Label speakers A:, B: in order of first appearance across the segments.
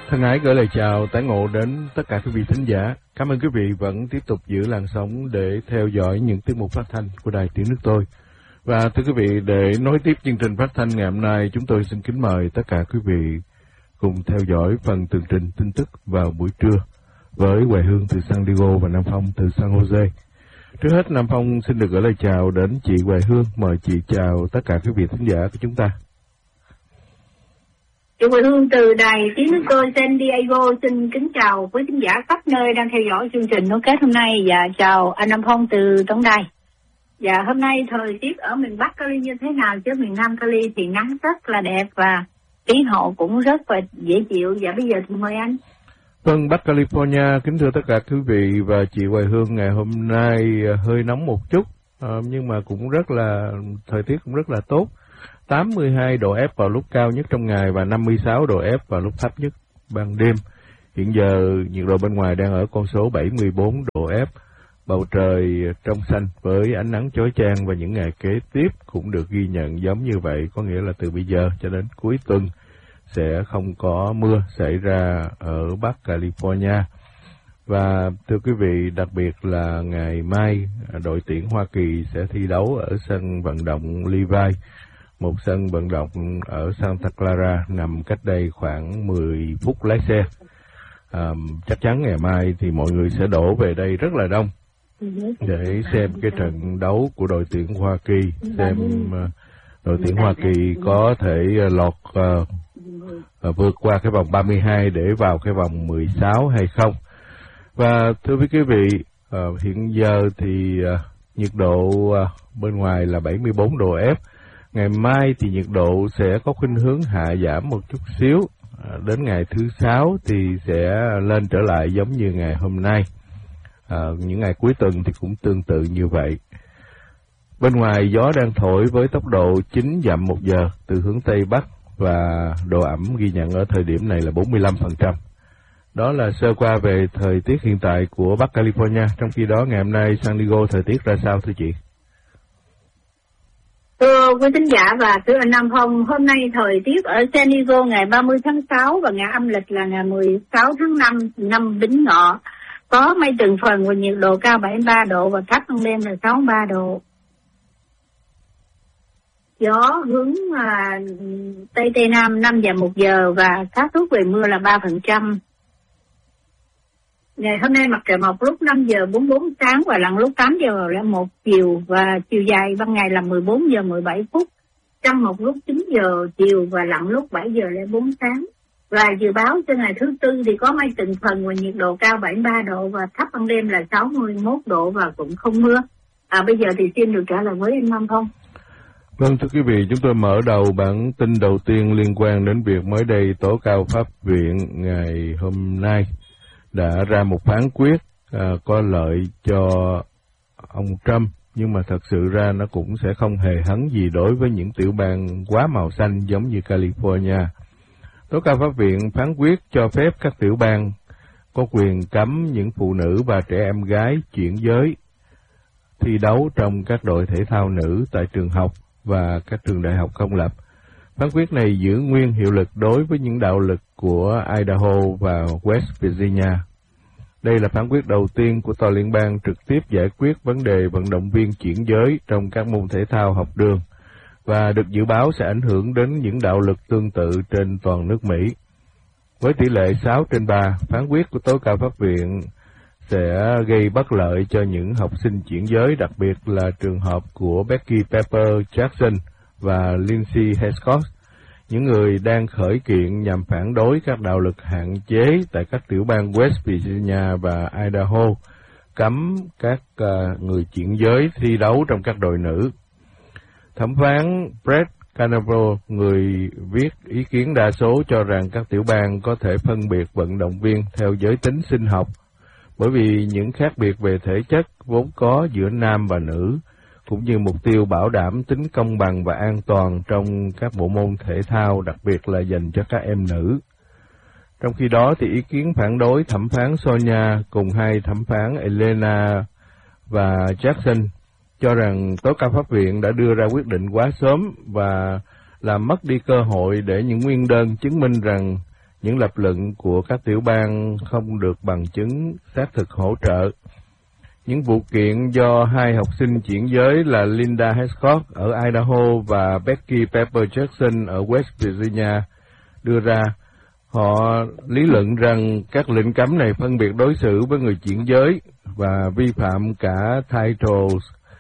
A: Thân ái gửi lời chào tái ngộ đến tất cả quý vị thính giả. Cảm ơn quý vị vẫn tiếp tục giữ làn sóng để theo dõi những tiết mục phát thanh của Đài Tiếng Nước Tôi. Và thưa quý vị, để nối tiếp chương trình phát thanh ngày hôm nay, chúng tôi xin kính mời tất cả quý vị cùng theo dõi phần tường trình tin tức vào buổi trưa với Hoài Hương từ San Diego và Nam Phong từ San Jose. Trước hết, Nam Phong xin được gửi lời chào đến chị Hoài Hương. Mời chị chào tất cả quý vị thính giả của chúng ta.
B: Chị Hoài Hương từ Đài Tiếng Nước Tôi San Diego xin kính chào quý thính giả khắp nơi đang theo dõi chương trình nối kết hôm nay, và chào anh Nam Phong từ tổng đài. Và hôm nay thời tiết ở miền Bắc Cali như thế nào, chứ miền Nam Cali thì nắng rất là đẹp và khí hậu cũng rất là dễ chịu. Và bây giờ thì mời anh.
A: Vâng, Bắc California, kính thưa tất cả quý vị và chị Hoài Hương, ngày hôm nay hơi nóng một chút, nhưng mà cũng rất là, thời tiết cũng rất là tốt. 82 độ F vào lúc cao nhất trong ngày và 56 độ F vào lúc thấp nhất ban đêm. Hiện giờ nhiệt độ bên ngoài đang ở con số 74 độ F. Bầu trời trong xanh với ánh nắng chói chang, và những ngày kế tiếp cũng được ghi nhận giống như vậy, có nghĩa là từ bây giờ cho đến cuối tuần sẽ không có mưa xảy ra ở Bắc California. Và thưa quý vị, đặc biệt là ngày mai đội tuyển Hoa Kỳ sẽ thi đấu ở sân vận động Levi, một sân vận động ở Santa Clara nằm cách đây khoảng 10 phút lái xe. Chắc chắn ngày mai thì mọi người sẽ đổ về đây rất là đông để xem cái trận đấu của đội tuyển Hoa Kỳ, xem đội tuyển Hoa Kỳ có thể lọt vượt qua cái vòng 32 để vào cái vòng 16 hay không. Và thưa quý vị, hiện giờ thì nhiệt độ bên ngoài là 74 độ F. Ngày mai thì nhiệt độ sẽ có khuynh hướng hạ giảm một chút xíu. Đến ngày thứ Sáu thì sẽ lên trở lại giống như ngày hôm nay. Những ngày cuối tuần thì cũng tương tự như vậy. Bên ngoài gió đang thổi với tốc độ 9 dặm một giờ từ hướng Tây Bắc, và độ ẩm ghi nhận ở thời điểm này là 45%. Đó là sơ qua về thời tiết hiện tại của Bắc California. Trong khi đó, ngày hôm nay San Diego thời tiết ra sao thưa chị?
B: Thưa quý thính giả và thưa anh Nam Phong, hôm nay thời tiết ở San Diego ngày 30 tháng 6 và ngày âm lịch là ngày 16 tháng 5 năm Bính Ngọ. Có mây từng phần và nhiệt độ cao 73 độ và thấp ban đêm là 63 độ. Gió hướng Tây Tây Nam 5 dặm một giờ và xác suất về mưa là 3%. Ngày hôm nay mặt trời mọc lúc 5 giờ 44 sáng và lặn lúc 8 giờ là 1 chiều, và chiều dài ban ngày là 14 giờ 17 phút, trăng mọc lúc 9 giờ chiều và lặn lúc 7 giờ 04 sáng. Và dự báo cho ngày thứ Tư thì có mây từng phần và nhiệt độ cao 73 độ và thấp ban đêm là 61 độ và cũng không mưa. Bây giờ thì xin được trả lời với anh Nam Phong.
A: Vâng, thưa quý vị, chúng tôi mở đầu bản tin đầu tiên liên quan đến việc mới đây Tố cao Pháp viện ngày hôm nay đã ra một phán quyết có lợi cho ông Trump, nhưng mà thật sự ra nó cũng sẽ không hề hấn gì đối với những tiểu bang quá màu xanh giống như California. Tố cao Pháp viện phán quyết cho phép các tiểu bang có quyền cấm những phụ nữ và trẻ em gái chuyển giới thi đấu trong các đội thể thao nữ tại trường học và các trường đại học công lập. Phán quyết này giữ nguyên hiệu lực đối với những đạo lực của Idaho và West Virginia. Đây là phán quyết đầu tiên của tòa liên bang trực tiếp giải quyết vấn đề vận động viên chuyển giới trong các môn thể thao học đường, và được dự báo sẽ ảnh hưởng đến những đạo lực tương tự trên toàn nước Mỹ. Với tỷ lệ 6/3, phán quyết của Tố cao Pháp viện sẽ gây bất lợi cho những học sinh chuyển giới, đặc biệt là trường hợp của Becky Pepper Jackson và Lindsay Hescott, những người đang khởi kiện nhằm phản đối các đạo lực hạn chế tại các tiểu bang West Virginia và Idaho, cấm các người chuyển giới thi đấu trong các đội nữ. Thẩm phán Brett Kavanaugh, người viết ý kiến đa số, cho rằng các tiểu bang có thể phân biệt vận động viên theo giới tính sinh học, bởi vì những khác biệt về thể chất vốn có giữa nam và nữ, cũng như mục tiêu bảo đảm tính công bằng và an toàn trong các bộ môn thể thao, đặc biệt là dành cho các em nữ. Trong khi đó, thì ý kiến phản đối thẩm phán Sonia cùng hai thẩm phán Elena và Jackson cho rằng Tố cao Pháp viện đã đưa ra quyết định quá sớm và làm mất đi cơ hội để những nguyên đơn chứng minh rằng những lập luận của các tiểu bang không được bằng chứng xác thực hỗ trợ. Những vụ kiện do hai học sinh chuyển giới là Linda Hiscox ở Idaho và Becky Pepper Jackson ở West Virginia đưa ra, họ lý luận rằng các lệnh cấm này phân biệt đối xử với người chuyển giới và vi phạm cả Title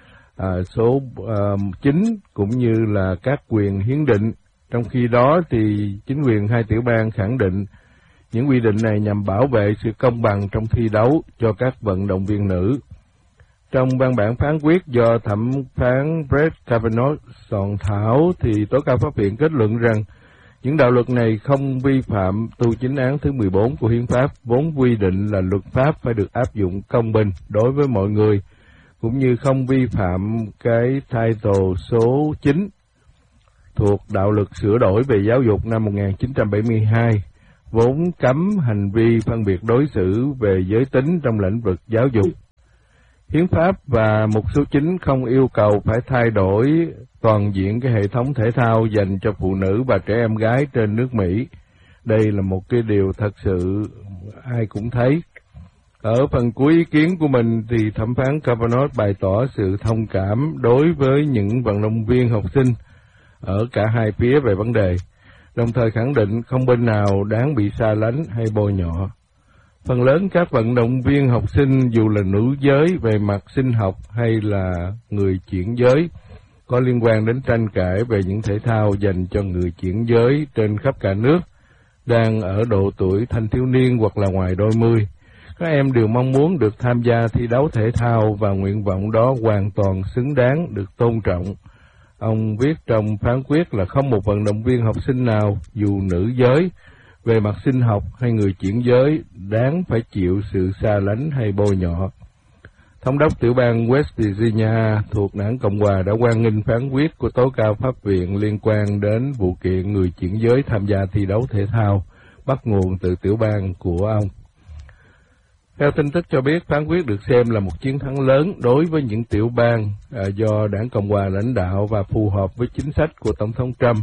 A: số 9 cũng như là các quyền hiến định. Trong khi đó thì chính quyền hai tiểu bang khẳng định những quy định này nhằm bảo vệ sự công bằng trong thi đấu cho các vận động viên nữ. Trong văn bản phán quyết do thẩm phán Brett Kavanaugh soạn thảo thì tố cáo pháp viện kết luận rằng những đạo luật này không vi phạm tu chính án thứ 14 của hiến pháp, vốn quy định là luật pháp phải được áp dụng công bình đối với mọi người, cũng như không vi phạm cái Title số 9 thuộc đạo luật sửa đổi về giáo dục năm 1972, vốn cấm hành vi phân biệt đối xử về giới tính trong lĩnh vực giáo dục. Hiến pháp và mục số 9 không yêu cầu phải thay đổi toàn diện cái hệ thống thể thao dành cho phụ nữ và trẻ em gái trên nước Mỹ. Đây là một cái điều thật sự ai cũng thấy. Ở phần cuối ý kiến của mình thì thẩm phán Kavanaugh bày tỏ sự thông cảm đối với những vận động viên học sinh ở cả hai phía về vấn đề, đồng thời khẳng định không bên nào đáng bị xa lánh hay bôi nhọ. Phần lớn các vận động viên học sinh dù là nữ giới về mặt sinh học hay là người chuyển giới có liên quan đến tranh cãi về những thể thao dành cho người chuyển giới trên khắp cả nước đang ở độ tuổi thanh thiếu niên hoặc là ngoài đôi mươi. Các em đều mong muốn được tham gia thi đấu thể thao và nguyện vọng đó hoàn toàn xứng đáng được tôn trọng. Ông viết trong phán quyết là không một vận động viên học sinh nào, dù nữ giới, về mặt sinh học hay người chuyển giới, đáng phải chịu sự xa lánh hay bôi nhọ. Thống đốc tiểu bang West Virginia thuộc đảng Cộng hòa đã hoan nghênh phán quyết của tố cao pháp viện liên quan đến vụ kiện người chuyển giới tham gia thi đấu thể thao, bắt nguồn từ tiểu bang của ông. Theo tin tức cho biết, phán quyết được xem là một chiến thắng lớn đối với những tiểu bang do đảng Cộng hòa lãnh đạo và phù hợp với chính sách của Tổng thống Trump,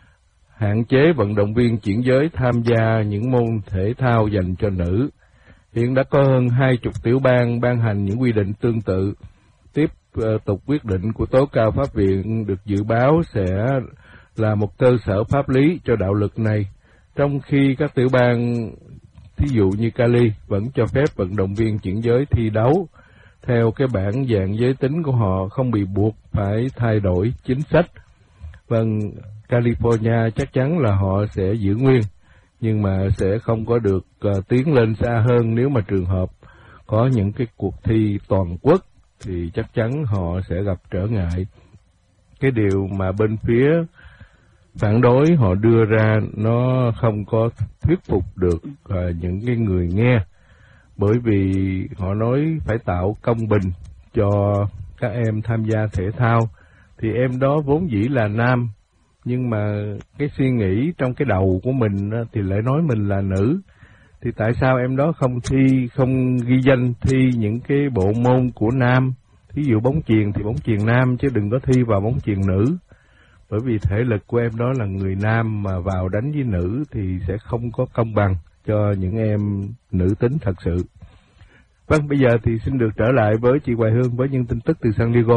A: hạn chế vận động viên chuyển giới tham gia những môn thể thao dành cho nữ. Hiện đã có hơn 20 tiểu bang ban hành những quy định tương tự. Tiếp tục quyết định của tố cao pháp viện được dự báo sẽ là một cơ sở pháp lý cho đạo luật này, trong khi các tiểu bang thí dụ như Cali vẫn cho phép vận động viên chuyển giới thi đấu theo cái bản dạng giới tính của họ, không bị buộc phải thay đổi chính sách. Vâng, California chắc chắn là họ sẽ giữ nguyên, nhưng mà sẽ không có được tiến lên xa hơn nếu mà trường hợp có những cái cuộc thi toàn quốc thì chắc chắn họ sẽ gặp trở ngại. Cái điều mà bên phía phản đối họ đưa ra nó không có thuyết phục được những cái người nghe, bởi vì họ nói phải tạo công bình cho các em tham gia thể thao, thì em đó vốn dĩ là nam, nhưng mà cái suy nghĩ trong cái đầu của mình thì lại nói mình là nữ, thì tại sao em đó không ghi danh thi những cái bộ môn của nam, thí dụ bóng chuyền thì bóng chuyền nam chứ đừng có thi vào bóng chuyền nữ, bởi vì thể lực của em đó là người nam mà vào đánh với nữ thì sẽ không có công bằng cho những em nữ tính thật sự. Vâng, bây giờ thì xin được trở lại với chị Hoài Hương với những tin tức từ San Diego.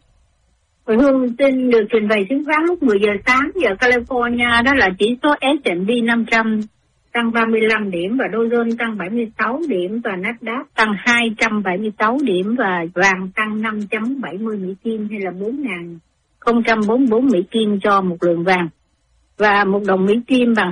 B: Hoài Hương xin được trình bày chứng khoán lúc 10 giờ sáng giờ California, đó là chỉ số S&P 500 tăng 35 điểm và Dow Jones tăng 76 điểm và Nasdaq tăng 276 điểm và vàng tăng 5.70 Mỹ Kim hay là 4.044 Mỹ Kim cho một lượng vàng, và một đồng Mỹ Kim bằng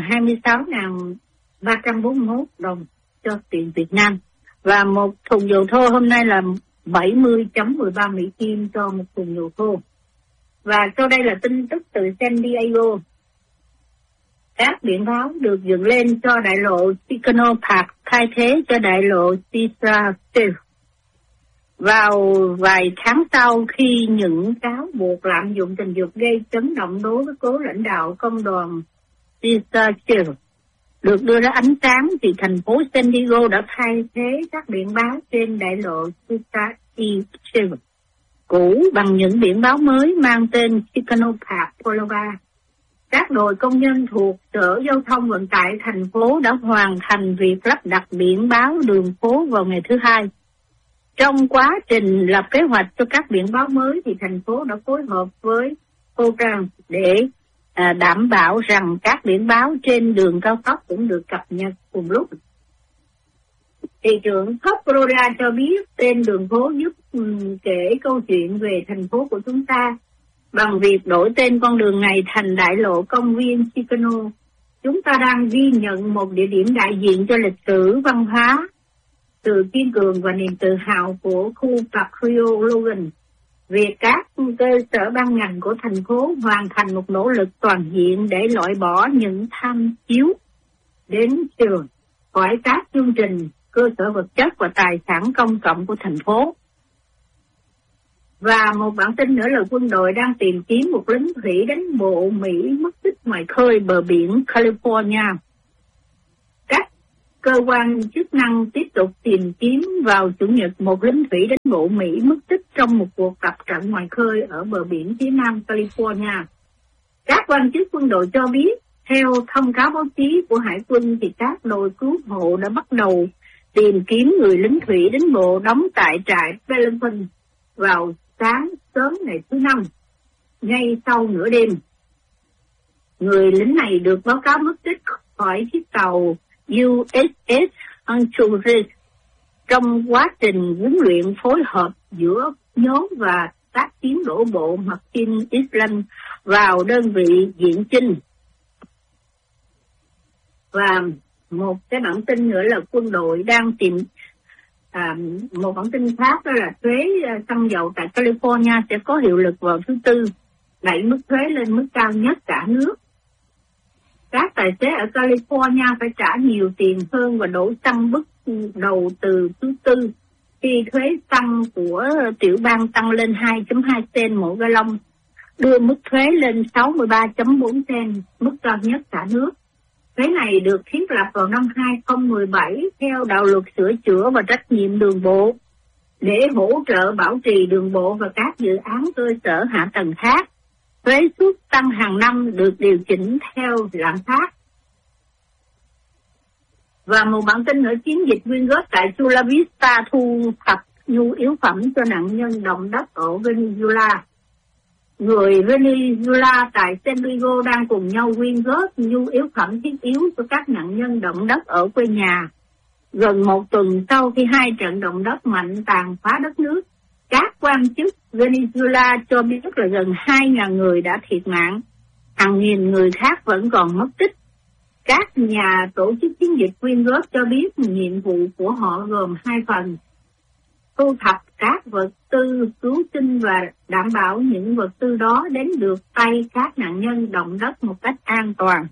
B: 26.341 đồng cho tiền Việt Nam, và một thùng dầu thô hôm nay là 70.13 Mỹ Kim cho một thùng dầu thô. Và sau đây là tin tức từ San Diego. Các biển báo được dựng lên cho đại lộ Chicano Park thay thế cho đại lộ Cesar Street vào vài tháng sau, khi những cáo buộc lạm dụng tình dục gây chấn động đối với cố lãnh đạo công đoàn Cesar Street được đưa ra ánh sáng, thì thành phố San Diego đã thay thế các biển báo trên đại lộ Cesar Street cũ bằng những biển báo mới mang tên Chicano Park Boulevard. Các đội công nhân thuộc Sở Giao thông Vận tải thành phố đã hoàn thành việc lắp đặt biển báo đường phố vào ngày thứ Hai. Trong quá trình lập kế hoạch cho các biển báo mới thì thành phố đã phối hợp với Caltrans để đảm bảo rằng các biển báo trên đường cao tốc cũng được cập nhật cùng lúc. Thị trưởng Florida cho biết tên đường phố giúp kể câu chuyện về thành phố của chúng ta bằng việc đổi tên con đường này thành đại lộ công viên Chicano. Chúng ta đang ghi nhận một địa điểm đại diện cho lịch sử, văn hóa, sự kiên cường và niềm tự hào của khu Parkview Logan. Việc các cơ sở ban ngành của thành phố hoàn thành một nỗ lực toàn diện để loại bỏ những tham chiếu đến trường khỏi các chương trình, cơ sở vật chất và tài sản công cộng của thành phố. Và một bản tin nữa là quân đội đang tìm kiếm một lính thủy đánh bộ Mỹ mất tích ngoài khơi bờ biển California. Các cơ quan chức năng tiếp tục tìm kiếm vào Chủ nhật một lính thủy đánh bộ Mỹ mất tích trong một cuộc tập trận ngoài khơi ở bờ biển phía nam California. Các quan chức quân đội cho biết, theo thông cáo báo chí của Hải quân thì các đội cứu hộ đã bắt đầu tìm kiếm người lính thủy đánh bộ đóng tại trại Bellingham vào sáng sớm ngày thứ Năm, ngay sau nửa đêm. Người lính này được báo cáo mất tích khỏi chiếc tàu USS Anchorage trong quá trình huấn luyện phối hợp giữa nhóm và tác chiến đổ bộ Martin Island vào đơn vị diện chinh. Và một cái bản tin nữa là quân đội đang tìm một bản tin khác, đó là thuế xăng dầu tại California sẽ có hiệu lực vào thứ Tư, đẩy mức thuế lên mức cao nhất cả nước. Các tài xế ở California phải trả nhiều tiền hơn và đổ xăng bắt đầu từ thứ Tư, khi thuế xăng của tiểu bang tăng lên 2.2 cent mỗi gallon, đưa mức thuế lên 63.4 cent, mức cao nhất cả nước. Thuế này được thiết lập vào năm 2017 theo đạo luật sửa chữa và trách nhiệm đường bộ để hỗ trợ bảo trì đường bộ và các dự án cơ sở hạ tầng khác. Thuế suất tăng hàng năm được điều chỉnh theo lạm phát. Và một bản tin nữa, chiến dịch quyên góp tại Chula Vista thu thập nhu yếu phẩm cho nạn nhân động đất ở Venezuela. Người Venezuela tại San Diego đang cùng nhau quyên góp nhu yếu phẩm thiết yếu cho các nạn nhân động đất ở quê nhà. Gần một tuần sau khi hai trận động đất mạnh tàn phá đất nước, các quan chức Venezuela cho biết là gần 2.000 người đã thiệt mạng, hàng nghìn người khác vẫn còn mất tích. Các nhà tổ chức chiến dịch quyên góp cho biết nhiệm vụ của họ gồm hai phần: thu thập các vật tư cứu sinh và đảm bảo những vật tư đó đến được tay các nạn nhân động đất một cách an toàn.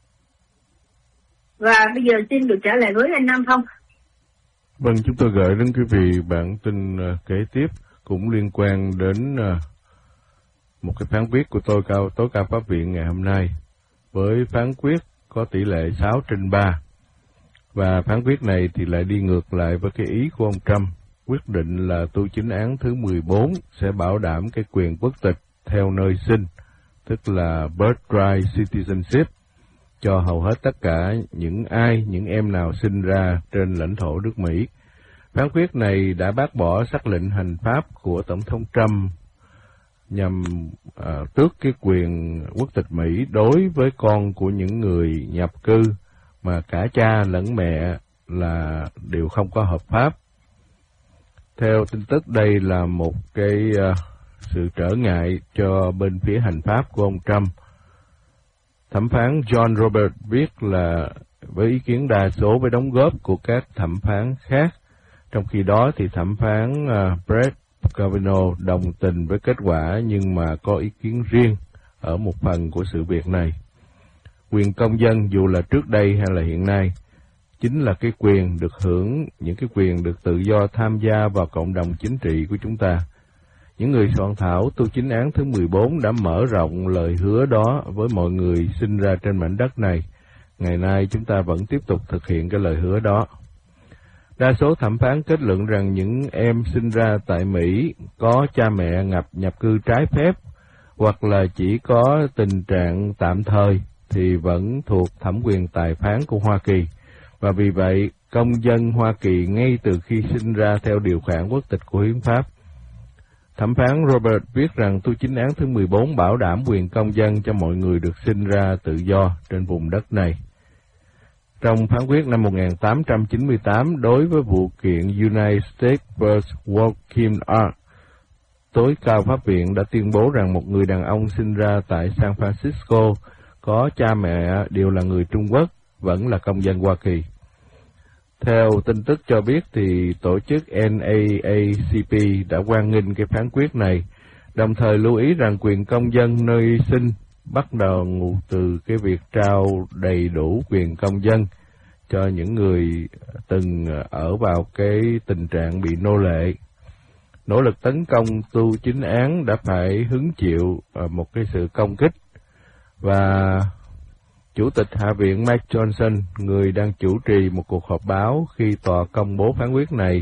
B: Và bây giờ xin được trả lời với anh Nam Phong.
A: Vâng, chúng tôi gửi đến quý vị bản tin kế tiếp cũng liên quan đến một cái phán quyết của tối cao pháp viện ngày hôm nay, với phán quyết có tỷ lệ 6/3. Và phán quyết này thì lại đi ngược lại với cái ý của ông Trump, quyết định là tu chính án thứ 14 sẽ bảo đảm cái quyền quốc tịch theo nơi sinh, tức là birthright citizenship, cho hầu hết tất cả những em nào sinh ra trên lãnh thổ nước Mỹ. Phán quyết này đã bác bỏ sắc lệnh hành pháp của Tổng thống Trump nhằm tước cái quyền quốc tịch Mỹ đối với con của những người nhập cư mà cả cha lẫn mẹ là đều không có hợp pháp. Theo tin tức, đây là một cái sự trở ngại cho bên phía hành pháp của ông Trump. Thẩm phán John Roberts viết là với ý kiến đa số với đóng góp của các thẩm phán khác, trong khi đó thì thẩm phán Brett Kavanaugh đồng tình với kết quả nhưng mà có ý kiến riêng ở một phần của sự việc này. Quyền công dân dù là trước đây hay là hiện nay chính là cái quyền được hưởng những cái quyền được tự do tham gia vào cộng đồng chính trị của chúng ta. Những người soạn thảo tu chính án thứ 14 đã mở rộng lời hứa đó với mọi người sinh ra trên mảnh đất này. Ngày nay chúng ta vẫn tiếp tục thực hiện cái lời hứa đó. Đa số thẩm phán kết luận rằng những em sinh ra tại Mỹ có cha mẹ nhập cư trái phép hoặc là chỉ có tình trạng tạm thời thì vẫn thuộc thẩm quyền tài phán của Hoa Kỳ. Và vì vậy, công dân Hoa Kỳ ngay từ khi sinh ra theo điều khoản quốc tịch của hiến pháp. Thẩm phán Robert viết rằng tu chính án thứ 14 bảo đảm quyền công dân cho mọi người được sinh ra tự do trên vùng đất này. Trong phán quyết năm 1898 đối với vụ kiện United States vs. Joaquin R., tối cao pháp viện đã tuyên bố rằng một người đàn ông sinh ra tại San Francisco có cha mẹ đều là người Trung Quốc, vẫn là công dân Hoa Kỳ. Theo tin tức cho biết thì tổ chức NAACP đã hoan nghênh cái phán quyết này, đồng thời lưu ý rằng quyền công dân nơi sinh bắt đầu từ cái việc trao đầy đủ quyền công dân cho những người từng ở vào cái tình trạng bị nô lệ. Nỗ lực tấn công tu chính án đã phải hứng chịu một cái sự công kích, và Chủ tịch Hạ viện Mike Johnson, người đang chủ trì một cuộc họp báo khi tòa công bố phán quyết này,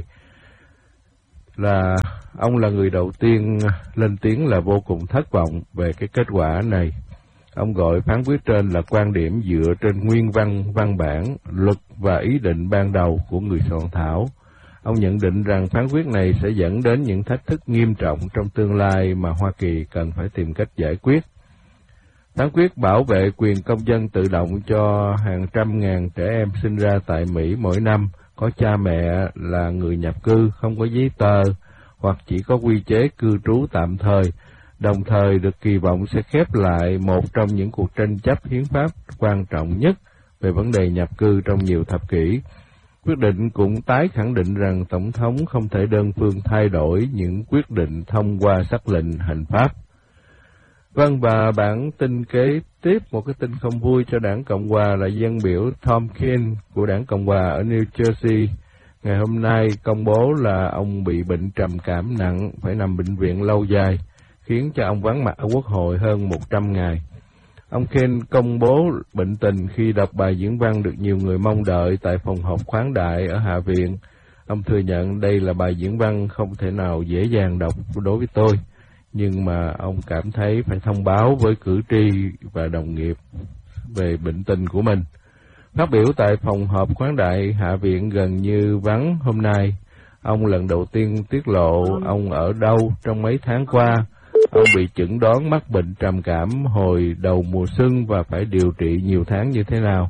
A: ông là người đầu tiên lên tiếng là vô cùng thất vọng về cái kết quả này. Ông gọi phán quyết trên là quan điểm dựa trên nguyên văn bản, luật và ý định ban đầu của người soạn thảo. Ông nhận định rằng phán quyết này sẽ dẫn đến những thách thức nghiêm trọng trong tương lai mà Hoa Kỳ cần phải tìm cách giải quyết. Phán quyết bảo vệ quyền công dân tự động cho hàng trăm ngàn trẻ em sinh ra tại Mỹ mỗi năm có cha mẹ là người nhập cư, không có giấy tờ hoặc chỉ có quy chế cư trú tạm thời, đồng thời được kỳ vọng sẽ khép lại một trong những cuộc tranh chấp hiến pháp quan trọng nhất về vấn đề nhập cư trong nhiều thập kỷ. Quyết định cũng tái khẳng định rằng Tổng thống không thể đơn phương thay đổi những quyết định thông qua sắc lệnh hành pháp. Vâng, và bản tin kế tiếp, một cái tin không vui cho đảng Cộng Hòa là dân biểu Tom Kean của đảng Cộng Hòa ở New Jersey. Ngày hôm nay công bố là ông bị bệnh trầm cảm nặng, phải nằm bệnh viện lâu dài, khiến cho ông vắng mặt ở Quốc hội hơn 100 ngày. Ông Kean công bố bệnh tình khi đọc bài diễn văn được nhiều người mong đợi tại phòng họp khoáng đại ở Hạ viện. Ông thừa nhận đây là bài diễn văn không thể nào dễ dàng đọc đối với tôi, nhưng mà ông cảm thấy phải thông báo với cử tri và đồng nghiệp về bệnh tình của mình. Phát biểu tại phòng họp khoáng đại Hạ viện gần như vắng hôm nay, ông lần đầu tiên tiết lộ ông ở đâu trong mấy tháng qua. Ông bị chẩn đoán mắc bệnh trầm cảm hồi đầu mùa xuân và phải điều trị nhiều tháng như thế nào.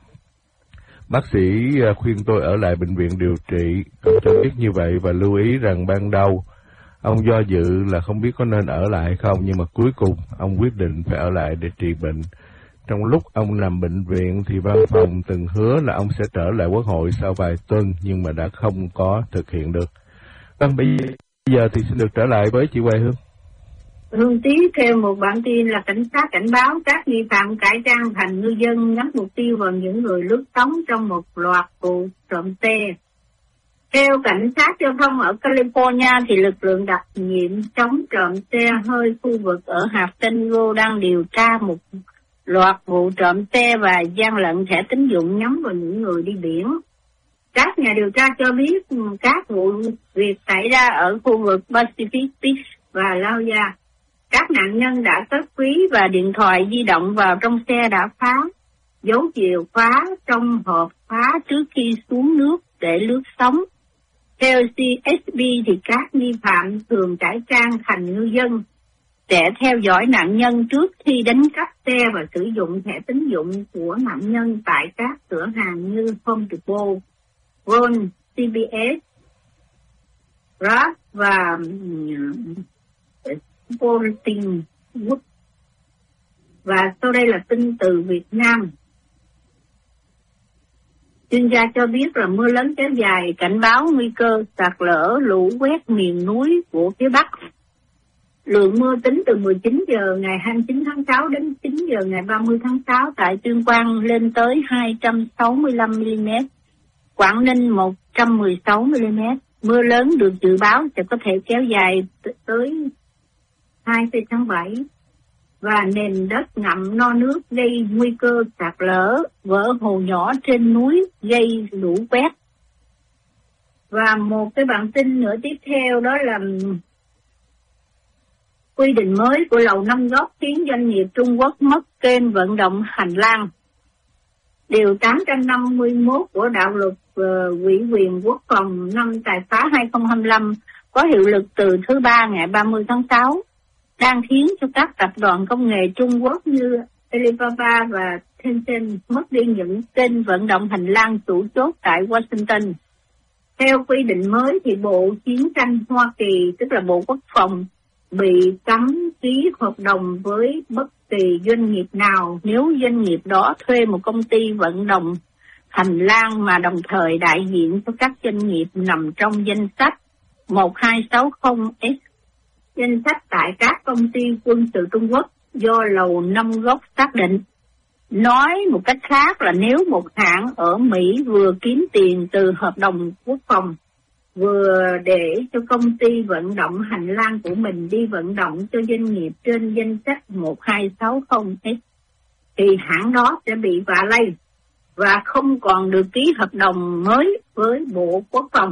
A: Bác sĩ khuyên tôi ở lại bệnh viện điều trị, ông cho biết như vậy và lưu ý rằng ban đầu ông do dự là không biết có nên ở lại không, nhưng mà cuối cùng ông quyết định phải ở lại để trị bệnh. Trong lúc ông nằm bệnh viện thì văn phòng từng hứa là ông sẽ trở lại Quốc hội sau vài tuần, nhưng mà đã không có thực hiện được. Vâng, bây giờ thì xin được trở lại với chị Hoài Hương.
B: Hương tiếp theo một bản tin là cảnh sát cảnh báo các nghi phạm cải trang thành ngư dân nhắm mục tiêu vào những người lướt sóng trong một loạt vụ trộm xe. Theo cảnh sát giao thông ở California thì lực lượng đặc nhiệm chống trộm xe hơi khu vực ở hạt Tengo đang điều tra một loạt vụ trộm xe và gian lận thẻ tín dụng nhắm vào những người đi biển. Các nhà điều tra cho biết các vụ việc xảy ra ở khu vực Pacific Beach và Lauja. Các nạn nhân đã cất ví và điện thoại di động vào trong xe đã phá, giấu chìa khóa trong hộp phá trước khi xuống nước để lướt sóng. Theo CSB thì các nghi phạm thường cải trang thành ngư dân, sẽ theo dõi nạn nhân trước khi đánh cắp xe và sử dụng thẻ tín dụng của nạn nhân tại các cửa hàng như Home Depot, Ron, CBS, Ross và Sporting Goods. Và sau đây là tin từ Việt Nam. Chuyên gia cho biết là mưa lớn kéo dài cảnh báo nguy cơ sạt lở lũ quét miền núi của phía Bắc. Lượng mưa tính từ 19 giờ ngày 29 tháng 6 đến 9 giờ ngày 30 tháng 6 tại Tuyên Quang lên tới 265 mm, Quảng Ninh 116 mm. Mưa lớn được dự báo sẽ có thể kéo dài tới 2 tháng 7 và nền đất ngậm no nước gây nguy cơ sạt lở, vỡ hồ nhỏ trên núi gây lũ quét. Và một cái bản tin nữa tiếp theo đó là Quy định mới của Lầu Năm Góc khiến doanh nghiệp Trung Quốc mất kênh vận động hành lang. Điều 851 của Đạo luật Ủy quyền Quốc phòng năm Tài phá 2025 có hiệu lực từ thứ Ba ngày 30 tháng 6, đang khiến cho các tập đoàn công nghệ Trung Quốc như Alibaba và Tencent mất đi những kênh vận động hành lang chủ chốt tại Washington. Theo quy định mới thì Bộ Chiến tranh Hoa Kỳ, tức là Bộ Quốc phòng, bị cấm ký hợp đồng với bất kỳ doanh nghiệp nào nếu doanh nghiệp đó thuê một công ty vận động hành lang mà đồng thời đại diện cho các doanh nghiệp nằm trong danh sách 1260S, danh sách tại các công ty quân sự Trung Quốc do Lầu Năm Góc xác định. Nói một cách khác là nếu một hãng ở Mỹ vừa kiếm tiền từ hợp đồng quốc phòng, vừa để cho công ty vận động hành lang của mình đi vận động cho doanh nghiệp trên danh sách 1260S, thì hãng đó sẽ bị vạ lây và không còn được ký hợp đồng mới với Bộ Quốc phòng.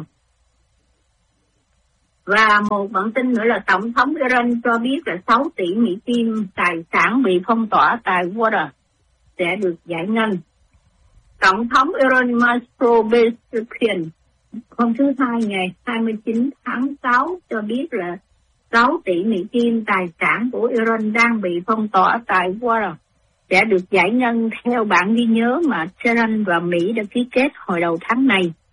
B: Và một bản tin nữa là Tổng thống Iran cho biết là 6 tỷ Mỹ Kim tài sản bị phong tỏa tại Qatar sẽ được giải ngân. Tổng thống Iran Masroor Pezeshkian hôm thứ Hai ngày 29 tháng 6 cho biết là 6 tỷ Mỹ Kim tài sản của Iran đang bị phong tỏa tại Qatar sẽ được giải ngân theo bản ghi nhớ mà Tehran và Mỹ đã ký kết hồi đầu tháng này.